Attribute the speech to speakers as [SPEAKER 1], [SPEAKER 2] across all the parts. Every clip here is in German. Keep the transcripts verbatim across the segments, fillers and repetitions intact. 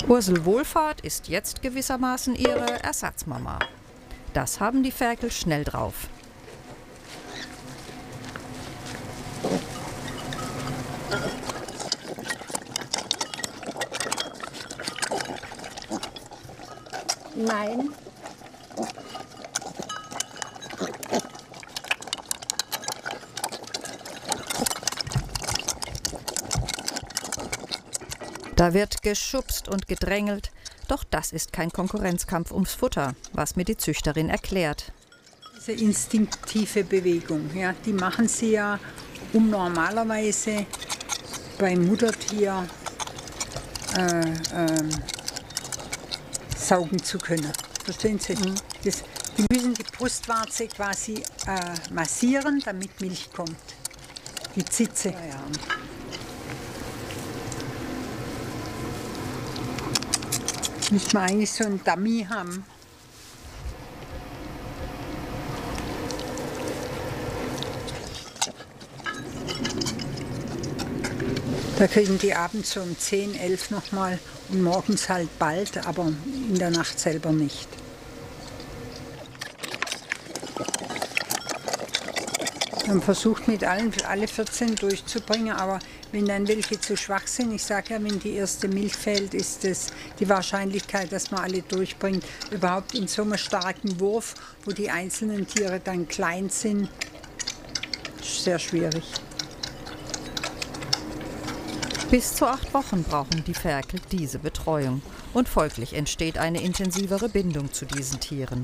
[SPEAKER 1] Ursel Wohlfahrt ist jetzt gewissermaßen ihre Ersatzmama. Das haben die Ferkel schnell drauf.
[SPEAKER 2] Nein.
[SPEAKER 1] Da wird geschubst und gedrängelt, doch das ist kein Konkurrenzkampf ums Futter, was mir die Züchterin erklärt.
[SPEAKER 2] Diese instinktive Bewegung, ja, die machen sie ja, um normalerweise beim Muttertier äh, äh, saugen zu können. Verstehen Sie? Mhm. Das, die müssen die Brustwarze quasi äh, massieren, damit Milch kommt. Die Zitze. Ja, ja. Müsste man eigentlich so einen Dummy haben. Da kriegen die abends so um zehn, elf nochmal und morgens halt bald, aber in der Nacht selber nicht. Man versucht mit allen, alle vierzehn durchzubringen, aber wenn dann welche zu schwach sind, ich sage ja, wenn die erste Milch fällt, ist es die Wahrscheinlichkeit, dass man alle durchbringt, überhaupt in so einem starken Wurf, wo die einzelnen Tiere dann klein sind, sehr schwierig.
[SPEAKER 1] Bis zu acht Wochen brauchen die Ferkel diese Betreuung und folglich entsteht eine intensivere Bindung zu diesen Tieren.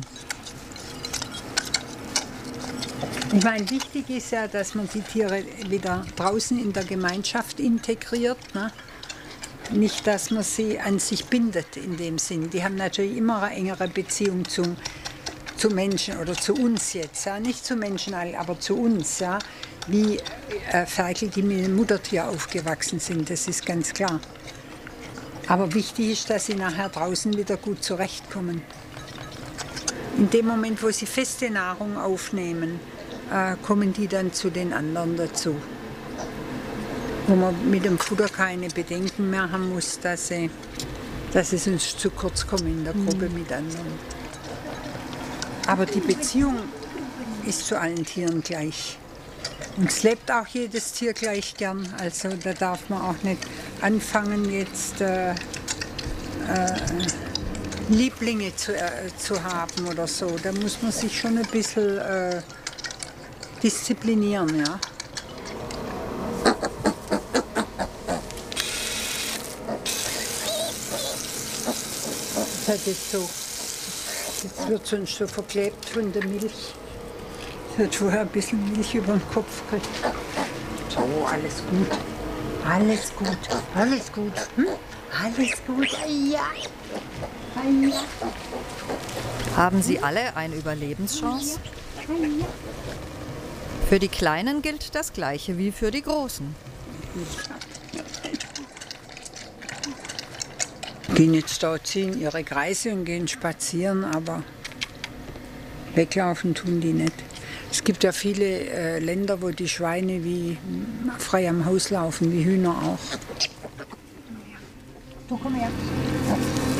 [SPEAKER 2] Ich meine, wichtig ist ja, dass man die Tiere wieder draußen in der Gemeinschaft integriert. Ne? Nicht, dass man sie an sich bindet in dem Sinn. Die haben natürlich immer eine engere Beziehung zum, zu Menschen oder zu uns jetzt. Ja? Nicht zu Menschen, aber zu uns. Ja? Wie äh, Ferkel, die mit dem Muttertier aufgewachsen sind, das ist ganz klar. Aber wichtig ist, dass sie nachher draußen wieder gut zurechtkommen. In dem Moment, wo sie feste Nahrung aufnehmen, äh, kommen die dann zu den anderen dazu. Wo man mit dem Futter keine Bedenken mehr haben muss, dass sie, dass sie sonst zu kurz kommen in der Gruppe mhm. mit anderen. Aber die Beziehung ist zu allen Tieren gleich. Und es lebt auch jedes Tier gleich gern. Also da darf man auch nicht anfangen, jetzt äh, äh, Lieblinge zu, äh, zu haben oder so. Da muss man sich schon ein bisschen äh, disziplinieren. Ja? Das hat jetzt so, jetzt wird sonst so verklebt von der Milch. Ich hat vorher ein bisschen Milch über den Kopf gekriegt. So, alles gut. Alles gut. Alles gut. Hm? Alles gut. Ja. Ja.
[SPEAKER 1] Haben sie alle eine Überlebenschance? Für die Kleinen gilt das Gleiche wie für die Großen.
[SPEAKER 2] Gehen jetzt da, ziehen ihre Kreise und gehen spazieren, aber weglaufen tun die nicht. Es gibt ja viele äh, Länder, wo die Schweine wie frei am Haus laufen, wie Hühner auch. Du komm her. Ja.